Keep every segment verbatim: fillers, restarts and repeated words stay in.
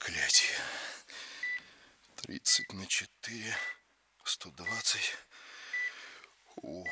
Проклятие. Тридцать на четыре. Сто двадцать. Ух.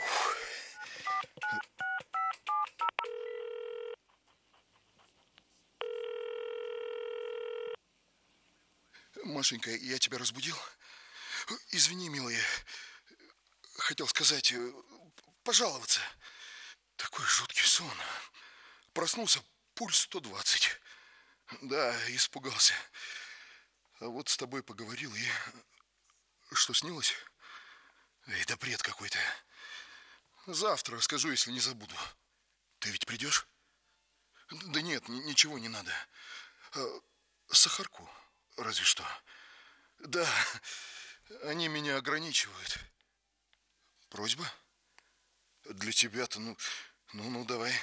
Машенька, я тебя разбудил? Извини, милая. Хотел сказать, пожаловаться. Такой жуткий сон. Проснулся, пульс сто двадцать. Да, испугался. А вот с тобой поговорил и... Что снилось? Эй, да бред какой-то. Завтра расскажу, если не забуду. Ты ведь придешь? Да нет, ничего не надо. Сахарку, разве что. Да, они меня ограничивают. Просьба? Для тебя-то, ну, ну, ну, давай.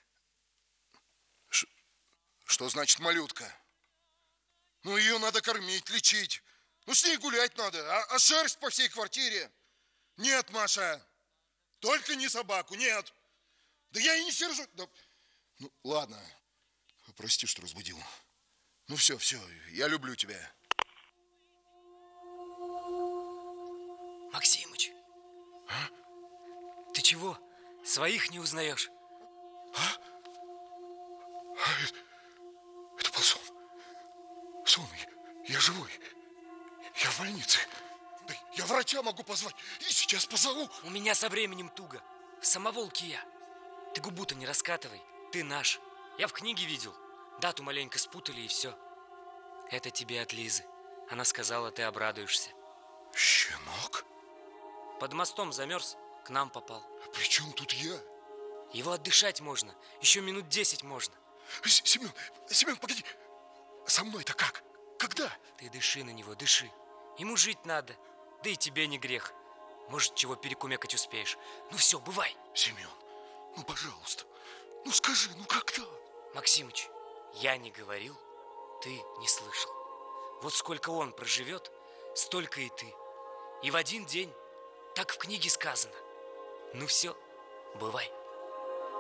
Ш- что значит малютка? Ну, ее надо кормить, лечить. Ну, с ней гулять надо, а, а шерсть по всей квартире. Нет, Маша, только не собаку, нет. Да я и не сержу. Да... Ну, ладно, прости, что разбудил. Ну, все, все, я люблю тебя. Максимыч, А? ты чего? Своих не узнаешь? А? А это, это был сон. Сон, я, я живой. Я в больнице. Да я врача могу позвать. И сейчас позову. У меня со временем туго. В самоволке я. Ты губу-то не раскатывай. Ты наш. Я в книге видел. Дату маленько спутали и все. Это тебе от Лизы. Она сказала, ты обрадуешься. Щенок? Под мостом замерз, к нам попал. А при чем тут я? Его отдышать можно. Еще минут десять можно. С- Семен, Семен, погоди. Со мной-то как? Когда? Ты дыши на него, дыши. Ему жить надо. Да и тебе не грех. Может, чего перекумекать успеешь. Ну все, бывай. Семен, ну пожалуйста. Ну скажи, ну когда? Максимыч, я не говорил, ты не слышал. Вот сколько он проживет, столько и ты. И в один день, так в книге сказано. Ну все, бывай.